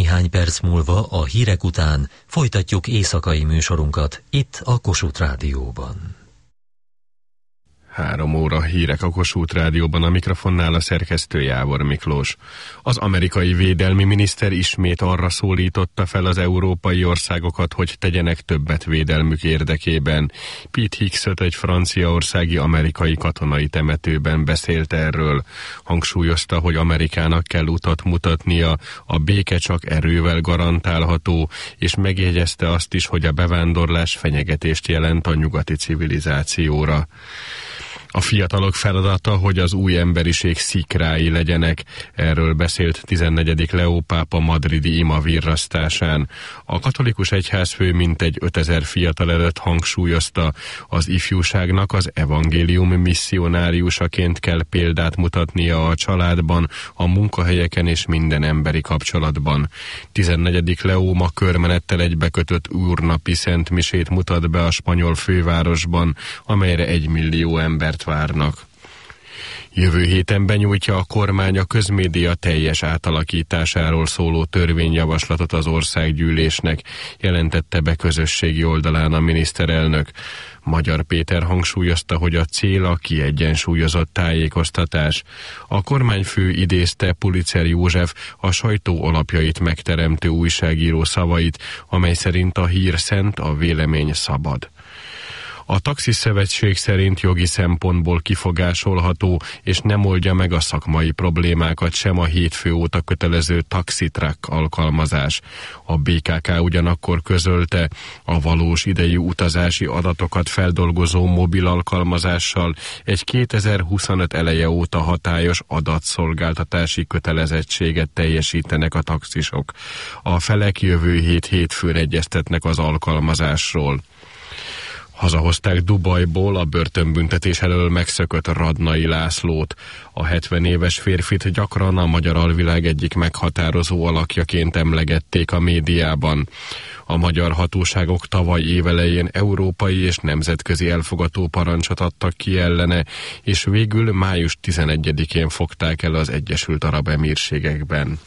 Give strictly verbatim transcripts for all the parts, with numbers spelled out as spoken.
Néhány perc múlva a hírek után folytatjuk éjszakai műsorunkat itt a Kossuth Rádióban. Három óra hírek a Kossuth Rádióban, a mikrofonnál a szerkesztő Jávor Miklós. Az amerikai védelmi miniszter ismét arra szólította fel az európai országokat, hogy tegyenek többet védelmük érdekében. Pete Higgs-öt egy franciaországi amerikai katonai temetőben beszélt erről. Hangsúlyozta, hogy Amerikának kell utat mutatnia, a béke csak erővel garantálható, és megjegyezte azt is, hogy a bevándorlás fenyegetést jelent a nyugati civilizációra. A fiatalok feladata, hogy az új emberiség szikrái legyenek, erről beszélt tizennegyedik Leó pápa madridi imavirrasztásán. A katolikus egyházfő mintegy ötezer fiatal előtt hangsúlyozta, az ifjúságnak az evangélium misszionáriusaként kell példát mutatnia a családban, a munkahelyeken és minden emberi kapcsolatban. tizennegyedik Leó ma körmenettel egybekötött úrnapi szentmisét mutat be a spanyol fővárosban, amelyre egymillió embert várnak. Jövő héten benyújtja a kormány a közmédia teljes átalakításáról szóló törvényjavaslatot az országgyűlésnek, jelentette be közösségi oldalán a miniszterelnök. Magyar Péter hangsúlyozta, hogy a cél a kiegyensúlyozott tájékoztatás. A kormányfő idézte Pulitzer József, a sajtó alapjait megteremtő újságíró szavait, amely szerint a hír szent, a vélemény szabad. A taxiszövetség szerint jogi szempontból kifogásolható, és nem oldja meg a szakmai problémákat sem a hétfő óta kötelező taxitruck alkalmazás. A bé ká ká ugyanakkor közölte, a valós idejű utazási adatokat feldolgozó mobil alkalmazással egy kétezer-huszonöt eleje óta hatályos adatszolgáltatási kötelezettséget teljesítenek a taxisok. A felek jövő hét hétfőn egyeztetnek az alkalmazásról. Hazahozták Dubajból a börtönbüntetés elől megszökött Radnai Lászlót. A hetven éves férfit gyakran a magyar alvilág egyik meghatározó alakjaként emlegették a médiában. A magyar hatóságok tavaly évelején európai és nemzetközi elfogató parancsot adtak ki ellene, és végül május tizenegyedikén fogták el az Egyesült Arab Emírségekben.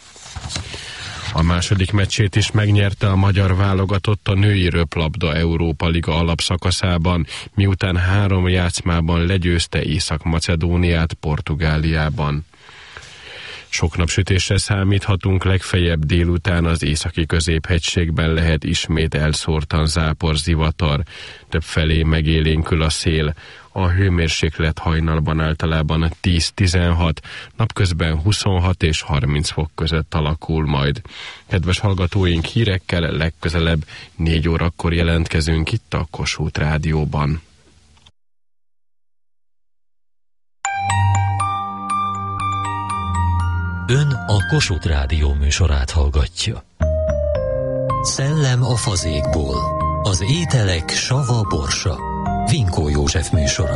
A második meccsét is megnyerte a magyar válogatott a női röplabda Európa Liga alapszakaszában, miután három játszmában legyőzte Észak-Macedóniát Portugáliában. Sok napsütésre számíthatunk, legfeljebb délután az északi középhegységben lehet ismét elszórtan zápor, zivatar, többfelé megélénkül a szél. A hőmérséklet hajnalban általában tíz-tizenhat, napközben huszonhat és harminc fok között alakul majd. Kedves hallgatóink, hírekkel legközelebb négy órakor jelentkezünk itt a Kossuth Rádióban. Ön a Kossuth Rádió műsorát hallgatja. Szellem a fazékból. Az ételek sava borsa. Vinkó József műsora.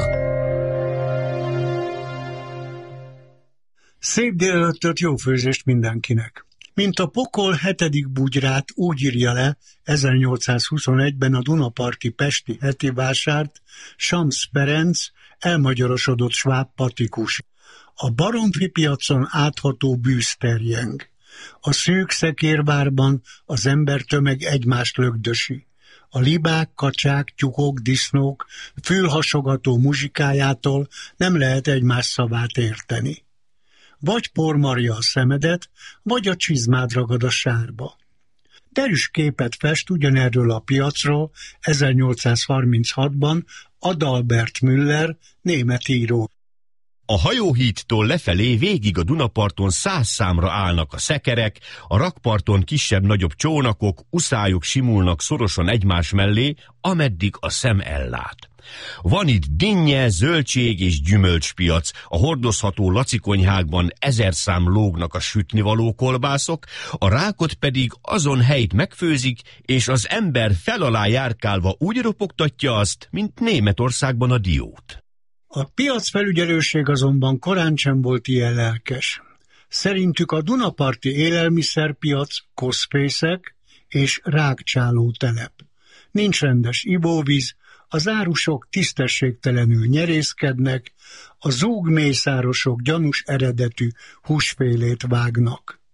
Szép délelőttöt, jó főzést mindenkinek! Mint a pokol hetedik bugyrát úgy írja le ezernyolcszázhuszonegyben a Dunaparti pesti heti vásárt Sams Ferenc, elmagyarosodott sváb patikus. A Baromfi piacon átható bűz terjeng. A szűk szekérvárban az embertömeg egymást lögdösi. A libák, kacsák, tyúkok, disznók fülhasogató muzsikájától nem lehet egymás szavát érteni. Vagy pormarja a szemedet, vagy a csizmád ragad a sárba. Derűs képet fest ugyanerről a piacról ezernyolcszázharminchatban Adalbert Müller, német író. A hajóhídtól lefelé végig a Dunaparton száz számra állnak a szekerek, a rakparton kisebb-nagyobb csónakok, uszályok simulnak szorosan egymás mellé, ameddig a szem ellát. Van itt dinnye, zöldség és gyümölcspiac, a hordozható lacikonyhákban ezer szám lógnak a sütnivaló kolbászok, a rákot pedig azon helyt megfőzik, és az ember fel alá járkálva úgy ropogtatja azt, mint Németországban a diót. A piacfelügyelőség azonban korán sem volt ilyen lelkes. Szerintük a dunaparti élelmiszerpiac koszfészek és rákcsáló telep. Nincs rendes ivóvíz, az árusok tisztességtelenül nyerészkednek, a zúgmészárosok gyanús eredetű húsfélét vágnak.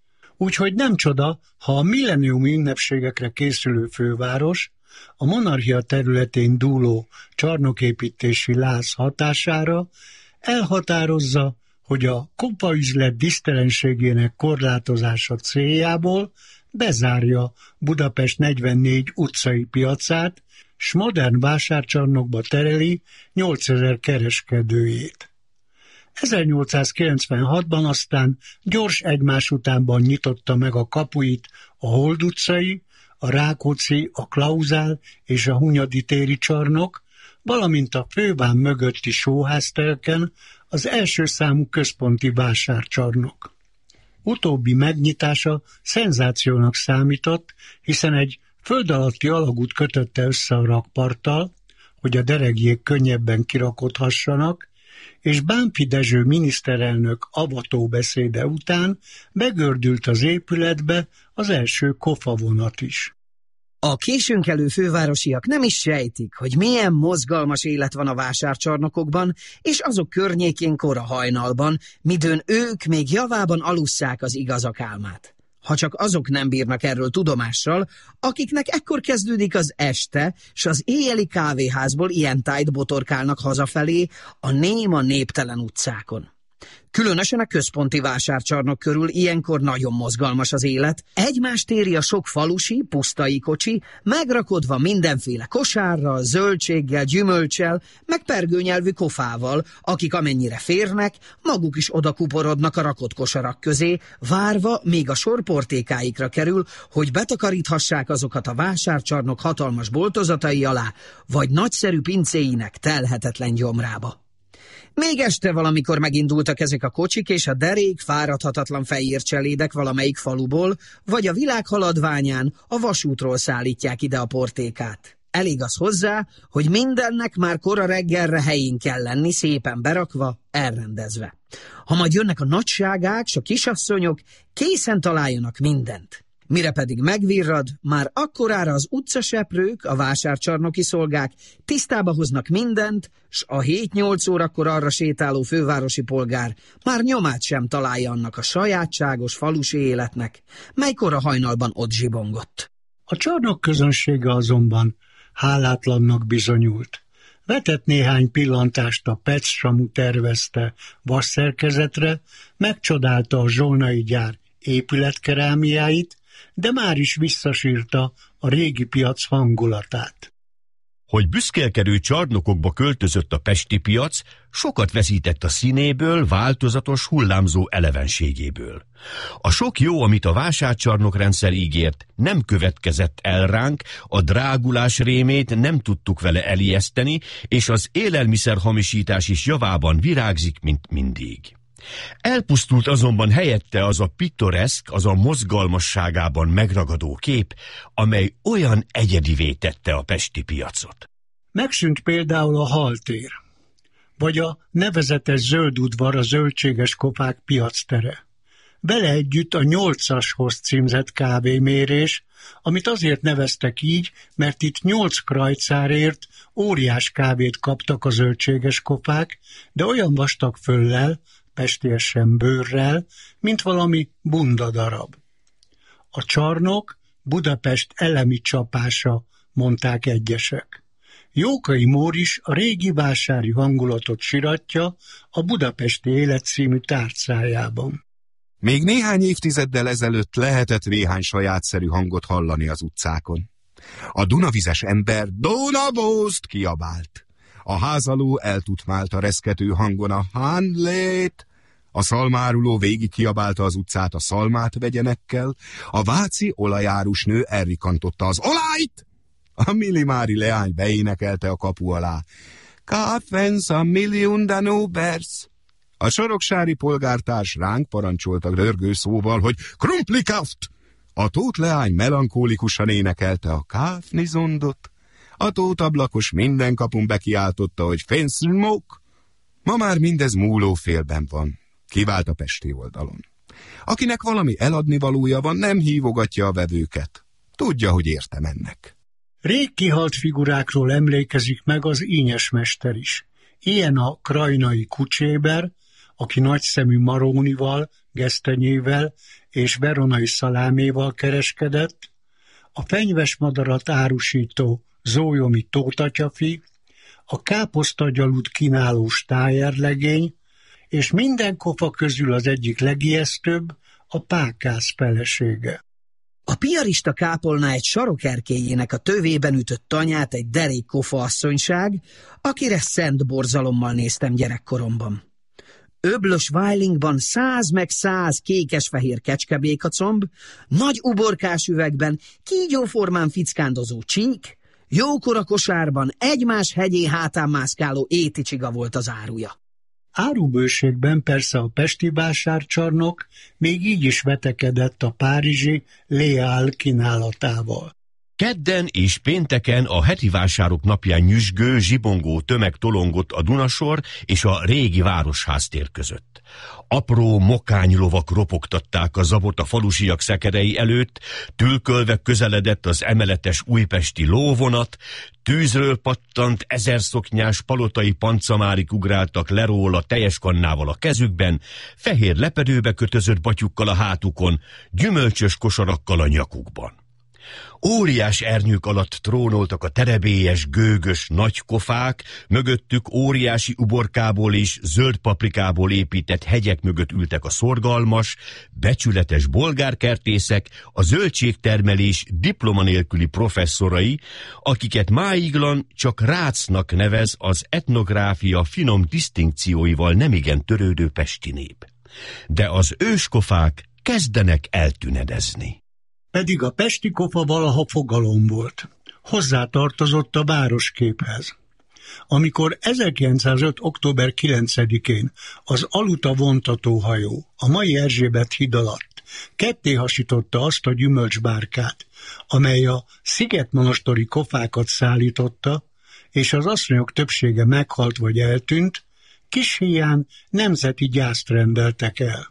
Úgyhogy nem csoda, ha a milleniumi ünnepségekre készülő főváros a monarchia területén dúló csarnoképítési láz hatására elhatározza, hogy a kopaüzlet dísztelenségének korlátozása céljából bezárja Budapest negyvennégy utcai piacát, s modern vásárcsarnokba tereli nyolcezer kereskedőjét. ezernyolcszázkilencvenhatban aztán gyors egymás utánban nyitotta meg a kapuit a Hold utcai, a Rákóczi, a Klauzál és a Hunyadi téri csarnok, valamint a fővám mögötti sóháztelken az első számú központi vásárcsarnok. Utóbbi megnyitása szenzációnak számított, hiszen egy föld alatti alagút kötötte össze a rakparttal, hogy a deregjék könnyebben kirakodhassanak, és Bánffy Dezső miniszterelnök avató beszéde után begördült az épületbe az első kofavonat is. A későnkelő fővárosiak nem is sejtik, hogy milyen mozgalmas élet van a vásárcsarnokokban, és azok környékén kora hajnalban, midőn ők még javában alusszák az igazak álmát. Ha csak azok nem bírnak erről tudomással, akiknek ekkor kezdődik az este, s az éjjeli kávéházból ilyen tájt botorkálnak hazafelé a néma néptelen utcákon. Különösen a központi vásárcsarnok körül ilyenkor nagyon mozgalmas az élet, egymást éri a sok falusi, pusztai kocsi, megrakodva mindenféle kosárral, zöldséggel, gyümölccsel, meg pergőnyelvű kofával, akik amennyire férnek, maguk is oda kuporodnak a rakott kosarak közé, várva, míg a sor portékáikra kerül, hogy betakaríthassák azokat a vásárcsarnok hatalmas boltozatai alá, vagy nagyszerű pincéinek telhetetlen gyomrába. Még este valamikor megindultak ezek a kocsik, és a derék, fáradhatatlan fejércselédek valamelyik faluból, vagy a világ haladványán a vasútról szállítják ide a portékát. Elég az hozzá, hogy mindennek már kora reggelre helyén kell lenni, szépen berakva, elrendezve. Ha majd jönnek a nagyságák, s a kisasszonyok, készen találjanak mindent. Mire pedig megvirrad, már akkorára az utcaseprők, a vásárcsarnoki szolgák tisztába hoznak mindent, s a hét-nyolc órakor arra sétáló fővárosi polgár már nyomát sem találja annak a sajátságos falusi életnek, mely kora hajnalban ott zsibongott. A csarnok közönsége azonban hálátlannak bizonyult. Vetett néhány pillantást a Petsz-Samu tervezte vasszerkezetre, megcsodálta a zsolnai gyár épületkerámiáit, de már is visszasírta a régi piac hangulatát. Hogy büszkélkedő csarnokokba költözött a pesti piac, sokat veszített a színéből, változatos, hullámzó elevenségéből. A sok jó, amit a vásárcsarnokrendszer ígért, nem következett el ránk, a drágulás rémét nem tudtuk vele elijeszteni, és az élelmiszerhamisítás is javában virágzik, mint mindig. Elpusztult azonban helyette az a pittoreszk, az a mozgalmasságában megragadó kép, amely olyan egyedivé tette a pesti piacot. Megszűnt például a haltér, vagy a nevezetes zöld udvar, a zöldséges kofák piactere. Vele együtt a nyolcashoz címzett kávémérés, amit azért neveztek így, mert itt nyolc krajcárért óriás kávét kaptak a zöldséges kofák, de olyan vastag föllel, pestiesen bőrrel, mint valami bundadarab. A csarnok Budapest elemi csapása, mondták egyesek. Jókai Mór is a régi vásári hangulatot siratja a Budapesti Élet című tárcájában. Még néhány évtizeddel ezelőtt lehetett néhány sajátszerű hangot hallani az utcákon. A dunavizes ember Dunabózt kiabált. A házaló eltutmált a reszkető hangon a Hanlét, a szalmáruló végig kiabálta az utcát a szalmát vegyenekkel, a váci olajárus nő elrikantotta az olajt, a millimári leány beénekelte a kapu alá. Kaffens a million danubers. A soroksári polgártárs ránk parancsoltak rörgő szóval, hogy krumplikaft. A Tóth leány melankólikusan énekelte a káfnizondot. A Tóth ablakos minden kapun bekiáltotta, hogy fenszmok. Ma már mindez múló félben van, kivált a pesti oldalon. Akinek valami eladnivalója van, nem hívogatja a vevőket. Tudja, hogy értem ennek. Rég kihalt figurákról emlékezik meg az Ínyes mester is. Ilyen a krajnai Kucséber, aki nagyszemű Marónival gesztenyével és veronai szaláméval kereskedett, a fenyves madarat árusító zólyomi tótatyafi, a káposztagyalut kínálós tájerlegény, és minden kofa közül az egyik legijesztőbb a pákász felesége. A piarista kápolná egy sarokerkélyének a tövében ütött tanyát egy derék kofa asszonyság, akire szent borzalommal néztem gyerekkoromban. Öblös Weilingban száz meg száz kékes-fehér kecskebékacomb, nagy uborkás üvegben kígyóformán fickándozó csík, jókora kosárban egymás hegyé hátán mászkáló éticsiga volt az áruja. Árubőségben persze a pesti vásárcsarnok még így is vetekedett a párizsi Léal kínálatával. Kedden és pénteken a heti vásárok napján nyüzsgő, zsibongó tömeg tolongott a Dunasor és a régi városháztér között. Apró mokánylovak ropogtatták a zabot a falusiak szekerei előtt, tülkölve közeledett az emeletes újpesti lóvonat, tűzről pattant ezerszoknyás palotai pancamárik ugráltak le róla teljes kannával a kezükben, fehér lepedőbe kötözött batyukkal a hátukon, gyümölcsös kosarakkal a nyakukban. Óriás ernyők alatt trónoltak a terebélyes, gőgös nagy kofák, mögöttük óriási uborkából és zöld paprikából épített hegyek mögött ültek a szorgalmas, becsületes bolgárkertészek, a zöldségtermelés diploma nélküli professzorai, akiket máiglan csak rácnak nevez az etnográfia finom disztinkcióival nemigen törődő pesti nép. De az őskofák kezdenek eltünedezni. Pedig a pesti kofa valaha fogalom volt. Hozzátartozott a városképhez. Amikor ezerkilencszázöt. október kilencedikén az Aluta vontatóhajó a mai Erzsébet híd alatt ketté hasította azt a gyümölcsbárkát, amely a szigetmonastori kofákat szállította, és az asszonyok többsége meghalt vagy eltűnt, kis híján nemzeti gyászt rendeltek el.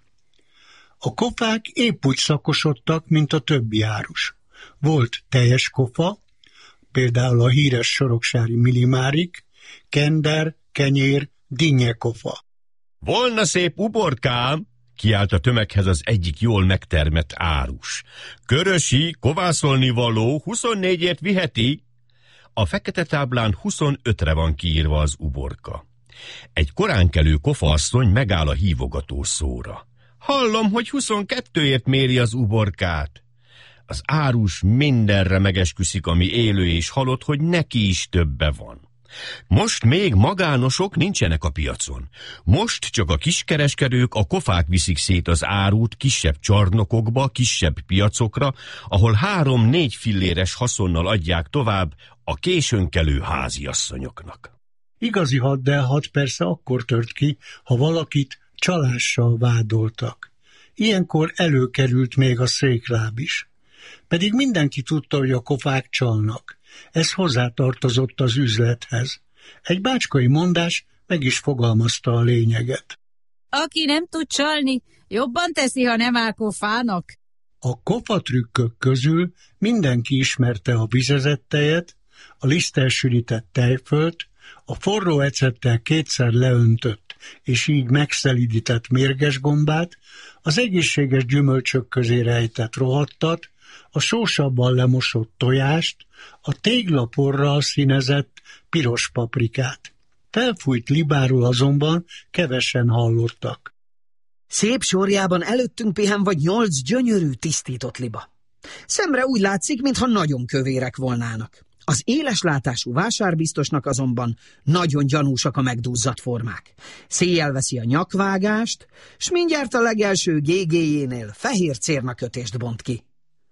A kofák épp úgy szakosodtak, mint a többi árus. Volt teljes kofa, például a híres soroksári millimárik, kender, kenyér, dinnyekofa. Volna szép uborkám, kiált a tömeghez az egyik jól megtermett árus. Körösi, kovászolni való, huszonnégyért viheti. A fekete táblán huszonötre van kiírva az uborka. Egy koránkelő kofaasszony megáll a hívogató szóra. Hallom, hogy huszonkettőért méri az uborkát. Az árus mindenre megesküszik, ami élő és halott, hogy neki is többe van. Most még magánosok nincsenek a piacon. Most csak a kiskereskedők, a kofák viszik szét az árut kisebb csarnokokba, kisebb piacokra, ahol három-négy filléres haszonnal adják tovább a későnkelő háziasszonyoknak. Igazi haddelhat persze akkor tört ki, ha valakit csalással vádoltak. Ilyenkor előkerült még a székláb is. Pedig mindenki tudta, hogy a kofák csalnak. Ez hozzátartozott az üzlethez. Egy bácskai mondás meg is fogalmazta a lényeget. Aki nem tud csalni, jobban teszi, ha nem áll kofának. A kofatrükkök közül mindenki ismerte a vizezett tejet, a lisztelsülített tejfölt, a forró ecettel kétszer leöntött és így megszelidített mérgesgombát, az egészséges gyümölcsök közé rejtett rohadtat, a sósabban lemosott tojást, a téglaporral színezett piros paprikát. Felfújt libáról azonban kevesen hallottak. Szép sorjában előttünk pihen vagy nyolc gyönyörű tisztított liba. Szemre úgy látszik, mintha nagyon kövérek volnának. Az éleslátású vásárbiztosnak azonban nagyon gyanúsak a megduzzadt formák. Széjjel veszi a nyakvágást, s mindjárt a legelső gégéjénél fehér cérnakötést bont ki.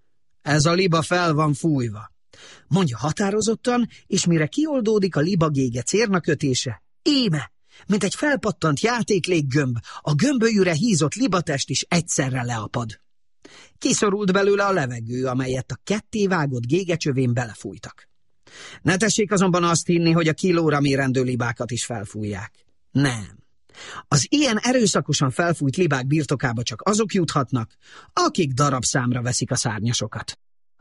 Ez a liba fel van fújva, mondja határozottan, és mire kioldódik a liba gége cérnakötése, íme, mint egy felpattant játékléggömb, a gömbölyűre hízott libatest is egyszerre leapad. Kiszorult belőle a levegő, amelyet a ketté vágott gégecsövén belefújtak. Ne tessék azonban azt hinni, hogy a kilóra mérendő libákat is felfújják. Nem. Az ilyen erőszakosan felfújt libák birtokába csak azok juthatnak, akik darabszámra veszik a szárnyasokat.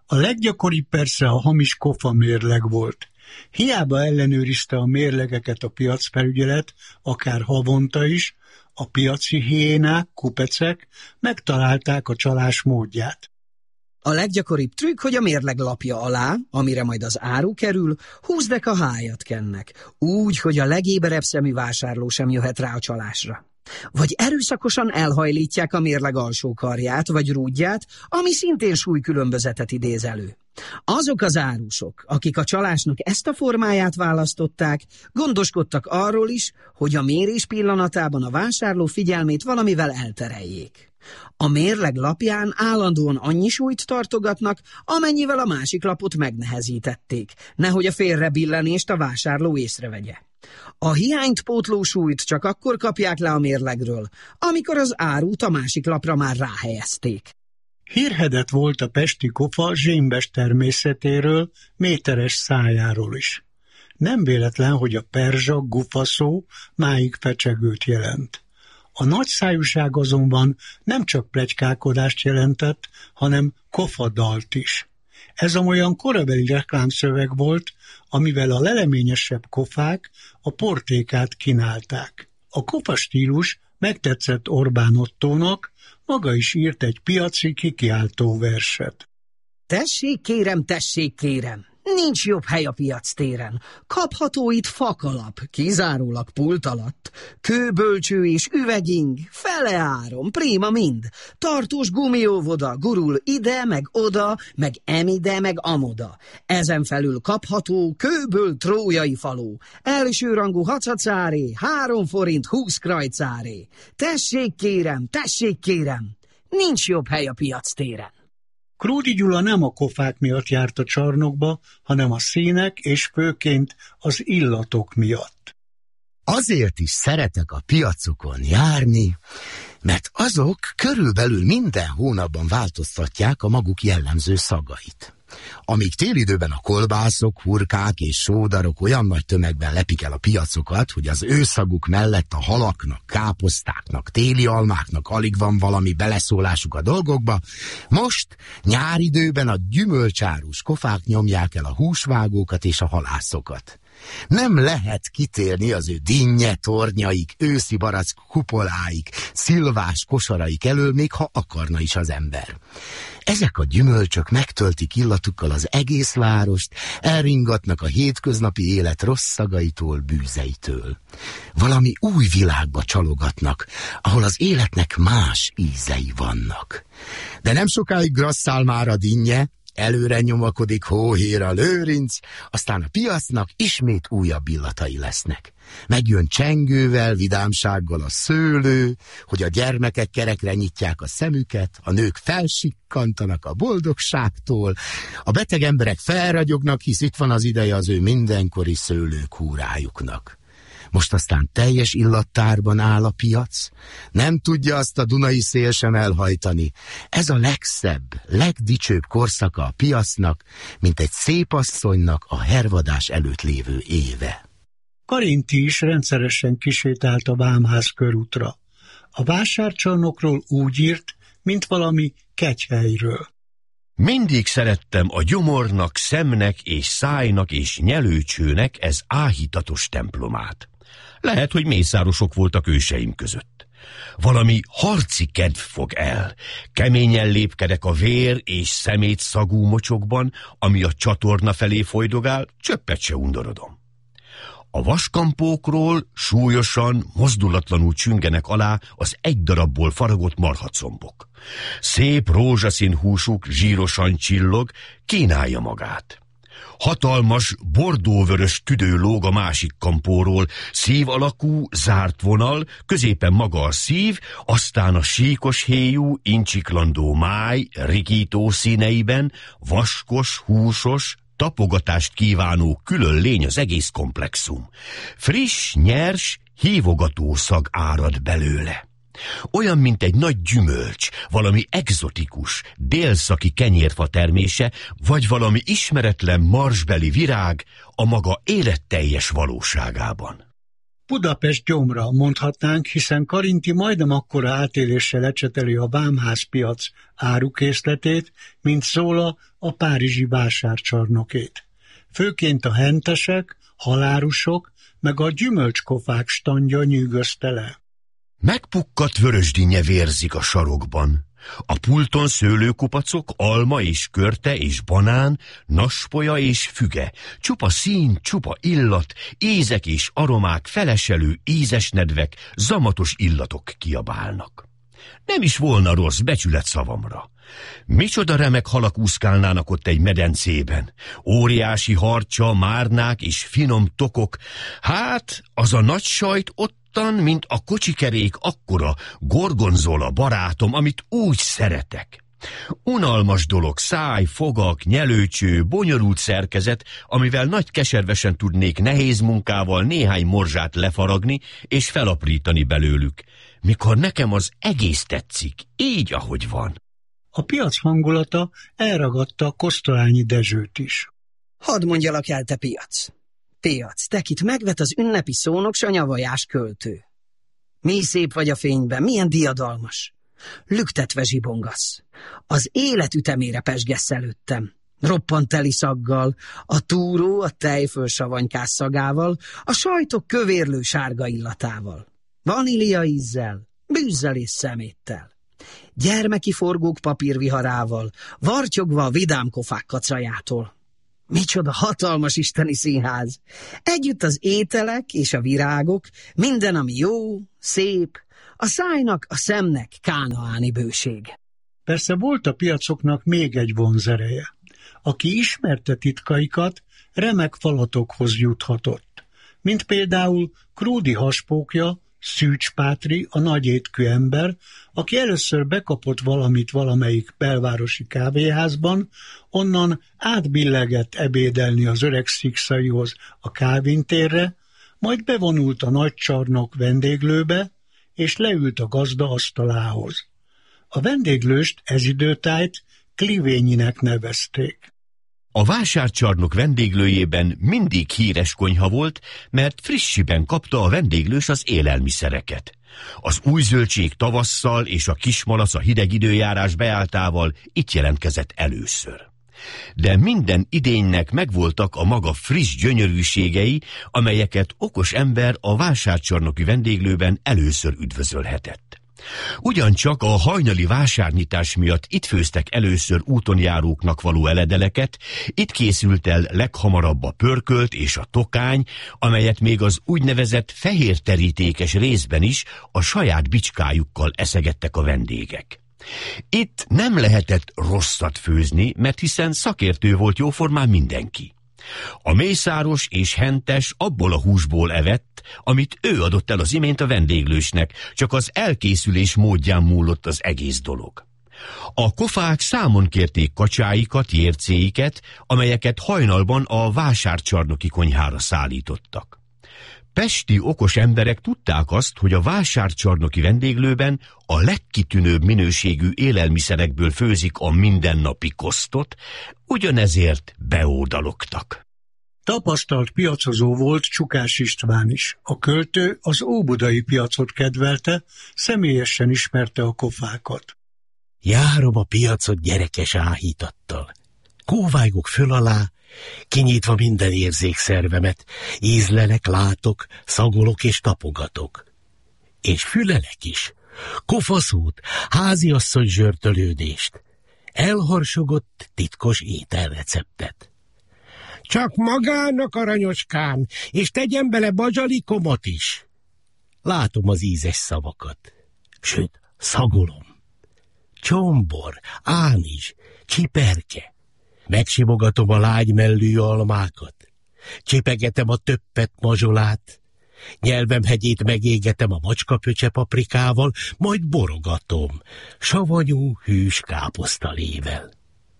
A leggyakoribb persze a hamis kofa mérleg volt. Hiába ellenőrizte a mérlegeket a piacfelügyelet, akár havonta is, a piaci hiénák, kupecek megtalálták a csalás módját. A leggyakoribb trükk, hogy a mérleg lapja alá, amire majd az áru kerül, húzdeka hájat kennek, úgy, hogy a legéberebb szemű vásárló sem jöhet rá a csalásra. Vagy erőszakosan elhajlítják a mérleg alsó karját vagy rúdját, ami szintén súlykülönbözetet idéz elő. Azok az árusok, akik a csalásnak ezt a formáját választották, gondoskodtak arról is, hogy a mérés pillanatában a vásárló figyelmét valamivel eltereljék. A mérleg lapján állandóan annyi súlyt tartogatnak, amennyivel a másik lapot megnehezítették, nehogy a félrebillenést a vásárló észrevegye. A hiányt pótló súlyt csak akkor kapják le a mérlegről, amikor az árut a másik lapra már ráhelyezték. Hírhedet volt a pesti kofa zsémbes természetéről, méteres szájáról is. Nem véletlen, hogy a perzsa gufa szó máig fecsegőt jelent. A nagyszájúság azonban nem csak pletykálkodást jelentett, hanem kofadalt is. Ez olyan korabeli reklámszöveg volt, amivel a leleményesebb kofák a portékát kínálták. A kofa stílus megtetszett Orbán Ottónak, maga is írt egy piaci kikiáltó verset. Tessék kérem, tessék kérem! Nincs jobb hely a piactéren. Kapható itt fakalap, kizárólag pult alatt. Kőbölcső és üveging, fele áron, prima mind. Tartós gumióvoda, gurul ide, meg oda, meg emide, meg amoda. Ezen felül kapható kőből trójai faló. Elsőrangú hacacáré, három forint húsz krajcáré. Tessék kérem, tessék kérem! Nincs jobb hely a piactéren. Krúdy Gyula nem a kofák miatt járt a csarnokba, hanem a színek és főként az illatok miatt. Azért is szeretek a piacokon járni, mert azok körülbelül minden hónapban változtatják a maguk jellemző szagait. Amíg télidőben a kolbászok, hurkák és sódarok olyan nagy tömegben lepik el a piacokat, hogy az ő szaguk mellett a halaknak, káposztáknak, téli almáknak alig van valami beleszólásuk a dolgokba, most nyáridőben a gyümölcsárus kofák nyomják el a húsvágókat és a halászokat. Nem lehet kitérni az ő dinnye tornyaik, őszi barack kupoláik, szilvás kosaraik elől, még ha akarna is az ember. Ezek a gyümölcsök megtöltik illatukkal az egész várost, elringatnak a hétköznapi élet rossz szagaitól, bűzeitől. Valami új világba csalogatnak, ahol az életnek más ízei vannak. De nem sokáig grasszál már a dinnye, előre nyomakodik hóhér a lőrinc, aztán a piacnak ismét újabb illatai lesznek. Megjön csengővel, vidámsággal a szőlő, hogy a gyermekek kerekre nyitják a szemüket, a nők felsikkantanak a boldogságtól, a beteg emberek felragyognak, hisz itt van az ideje az ő mindenkori szőlőkúrájuknak. Most aztán teljes illattárban áll a piac, nem tudja azt a dunai szél sem elhajtani. Ez a legszebb, legdicsőbb korszaka a piacnak, mint egy szép asszonynak a hervadás előtt lévő éve. Karinthy is rendszeresen kisétált a Vámház körútra. A vásárcsarnokról úgy írt, mint valami kegyhelyről. Mindig szerettem a gyomornak, szemnek és szájnak és nyelőcsőnek ez áhítatos templomát. Lehet, hogy mészárosok voltak őseim között. Valami harci kedv fog el. Keményen lépkedek a vér és szemét szagú mocsokban, ami a csatorna felé folydogál, csöppet se undorodom. A vaskampókról súlyosan, mozdulatlanul csüngenek alá az egy darabból faragott marhacombok. Szép rózsaszín húsuk zsírosan csillog, kínálja magát. Hatalmas, bordóvörös tüdő lóg a másik kampóról, szív alakú, zárt vonal, középen maga a szív, aztán a síkos héjú, incsiklandó máj, rikító színeiben, vaskos, húsos, tapogatást kívánó külön lény az egész komplexum. Friss, nyers, hívogató szag árad belőle. Olyan, mint egy nagy gyümölcs, valami egzotikus, délszaki kenyérfa termése, vagy valami ismeretlen marsbeli virág a maga életteljes valóságában. Budapest gyomra, mondhatnánk, hiszen Karinti majdnem akkora átéléssel lecseteli a vámházpiac árukészletét, mint Zola a párizsi vásárcsarnokét. Főként a hentesek, halárusok, meg a gyümölcskofák standja nyűgözte le. Megpukkadt vörösdinnye vérzik a sarokban. A pulton szőlőkupacok, alma és körte és banán, naspolya és füge, csupa szín, csupa illat, ízek és aromák, feleselő ízes nedvek, zamatos illatok kiabálnak. Nem is volna rossz becsület szavamra. Micsoda remek halak úszkálnának ott egy medencében. Óriási harcsa, márnák és finom tokok. Hát, az a nagy sajt ottan, mint a kocsikerék akkora, gorgonzola barátom, amit úgy szeretek. Unalmas dolog, száj, fogak, nyelőcső, bonyolult szerkezet, amivel nagy keservesen tudnék nehéz munkával néhány morzsát lefaragni és felaprítani belőlük. Mikor nekem az egész tetszik, így, ahogy van. A piac hangulata elragadta Kosztolányi Dezsőt is. Hadd mondjalak el, te piac. Piac, tekit megvet az ünnepi szónok, s a nyavajás költő. Mi szép vagy a fényben, milyen diadalmas. Lüktetve zsibongasz. Az élet ütemére pesgesz előttem. Roppant teli szaggal, a túró a tejfölsavanykás szagával, a sajtok kövérlő sárga illatával. Vanília ízzel, bűzzel és szeméttel. Gyermeki forgók papírviharával, vartyogva a vidám kofák kacajától. Micsoda hatalmas isteni színház! Együtt az ételek és a virágok, minden, ami jó, szép, a szájnak, a szemnek kánaáni bőség. Persze volt a piacoknak még egy vonzereje. Aki ismerte titkaikat, remek falatokhoz juthatott. Mint például Krúdy haspókja, Szűcs Pátri, a nagyétkű ember, aki először bekapott valamit valamelyik belvárosi kávéházban, onnan átbillegett ebédelni az öreg szikszaihoz a Kálvin térre, majd bevonult a nagycsarnok vendéglőbe, és leült a gazda asztalához. A vendéglőst ez időtájt Klivényinek nevezték. A vásárcsarnok vendéglőjében mindig híres konyha volt, mert frissiben kapta a vendéglős az élelmiszereket. Az új zöldség tavasszal és a kismalac a hideg időjárás beálltával itt jelentkezett először. De minden idénynek megvoltak a maga friss gyönyörűségei, amelyeket okos ember a vásárcsarnoki vendéglőben először üdvözölhetett. Ugyancsak a hajnali vásárnyitás miatt itt főztek először útonjáróknak való eledeleket, itt készült el leghamarabb a pörkölt és a tokány, amelyet még az úgynevezett fehér terítékes részben is a saját bicskájukkal eszegettek a vendégek. Itt nem lehetett rosszat főzni, mert hiszen szakértő volt jóformán mindenki. A mészáros és hentes abból a húsból evett, amit ő adott el az imént a vendéglősnek, csak az elkészülés módján múlott az egész dolog. A kofák számon kérték kacsáikat, jércéiket, amelyeket hajnalban a vásárcsarnoki konyhára szállítottak. Pesti okos emberek tudták azt, hogy a vásárcsarnoki vendéglőben a legkitűnőbb minőségű élelmiszerekből főzik a mindennapi kosztot, ugyanezért beódalogtak. Tapasztalt piacozó volt Csukás István is. A költő az óbudai piacot kedvelte, személyesen ismerte a kofákat. Járom a piacot gyerekes áhítattal. Kóvájgok föl alá, kinyitva minden érzékszervemet, ízlelek, látok, szagolok és tapogatok. És fülelek is, kofaszót, háziasszony zsörtölődést, elharsogott titkos ételreceptet. Csak magának, aranyocskám, és tegyen bele bazsalikomot is. Látom az ízes szavakat, sőt, szagolom. Csombor, ánizs, csiperke. Megsimogatom a lágy mellű almákat, csipegetem a töppet mazsolát, nyelvem hegyét megégetem a macskapöcse paprikával, majd borogatom, savanyú, hűs káposztalével.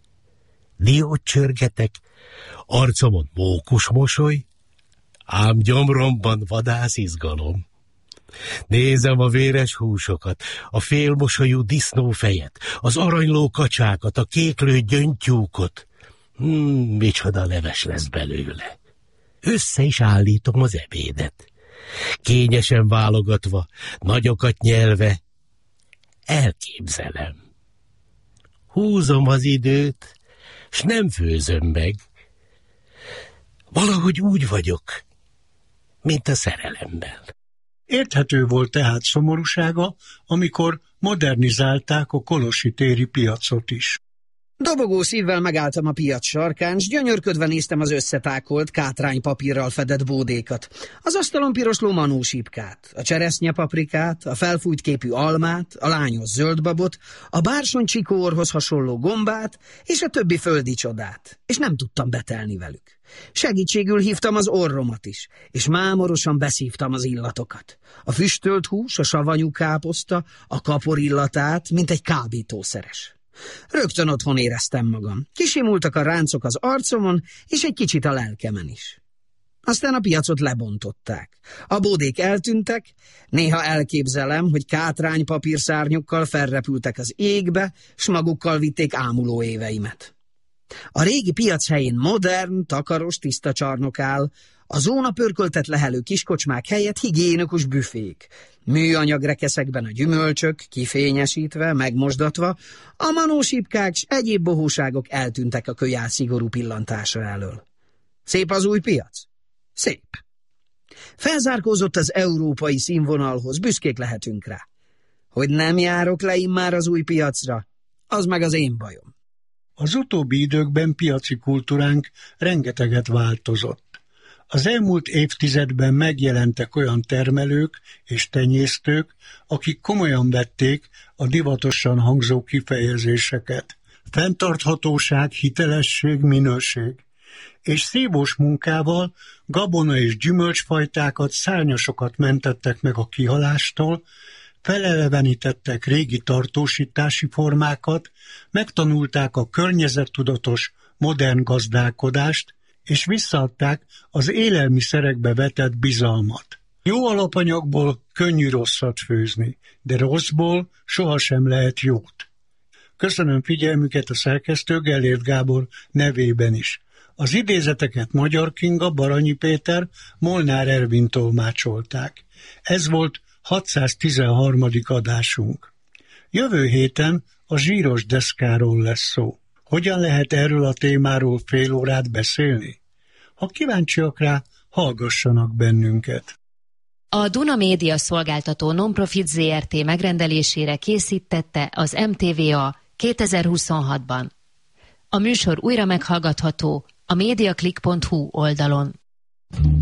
Diót csörgetek, arcomon mókus mosoly, ám gyomromban vadász izgalom. Nézem a véres húsokat, a félmosolyú disznófejet, az aranyló kacsákat, a kéklő gyöngytyúkot. Hmm, micsoda leves lesz belőle. Össze is állítom az ebédet. kényesen válogatva, nagyokat nyelve. Elképzelem. Húzom az időt, s nem főzöm meg. Valahogy úgy vagyok, mint a szerelemmel. Érthető volt tehát szomorúsága, amikor modernizálták a kolozsi téri piacot is. Dobogó szívvel megálltam a piac sarkán, s gyönyörködve néztem az összetákolt, kátránypapírral fedett bódékat, az asztalon pirosló manósipkát, a cseresznyepaprikát, a felfújt képű almát, a lányos zöldbabot, a bársonycsikórhoz hasonló gombát és a többi földi csodát, és nem tudtam betelni velük. Segítségül hívtam az orromat is, és mámorosan beszívtam az illatokat. A füstölt hús, a savanyú káposzta, a kapor illatát, mint egy kábítószeres. Rögtön otthon éreztem magam. Kisimultak a ráncok az arcomon, és egy kicsit a lelkemen is. Aztán a piacot lebontották. A bódék eltűntek, néha elképzelem, hogy kátránypapírszárnyokkal felrepültek az égbe, s magukkal vitték ámuló éveimet. A régi piac helyén modern, takaros, tiszta csarnok áll, a zóna pörköltet lehelő kiskocsmák helyett higiénikus büfék, műanyag rekeszekben a gyümölcsök, kifényesítve, megmosdatva, a manósipkák s egyéb bohóságok eltűntek a kölyál szigorú pillantása elől. Szép az új piac? Szép. Felzárkózott az európai színvonalhoz, büszkék lehetünk rá. Hogy nem járok le immár az új piacra, az meg az én bajom. Az utóbbi időkben piaci kultúránk rengeteget változott. Az elmúlt évtizedben megjelentek olyan termelők és tenyésztők, akik komolyan vették a divatosan hangzó kifejezéseket. Fenntarthatóság, hitelesség, minőség. És szívós munkával gabona és gyümölcsfajtákat, szárnyasokat mentettek meg a kihalástól, felelevenítettek régi tartósítási formákat, megtanulták a környezettudatos, modern gazdálkodást, és visszaadták az élelmiszerekbe vetett bizalmat. Jó alapanyagból könnyű rosszat főzni, de rosszból sohasem lehet jót. Köszönöm figyelmüket a szerkesztő Gellért Gábor nevében is. Az idézeteket Magyar Kinga, Baranyi Péter, Molnár Ervin tolmácsolták. Ez volt hatszáztizenharmadik adásunk. Jövő héten a zsíros deszkáról lesz szó. Hogyan lehet erről a témáról fél órát beszélni? Ha kíváncsiak rá, hallgassanak bennünket. A Duna Média Szolgáltató Nonprofit zé er té megrendelésére készítette az em té vé á kétezer-huszonhatban. A műsor újra meghallgatható a mediaclick pont hu oldalon.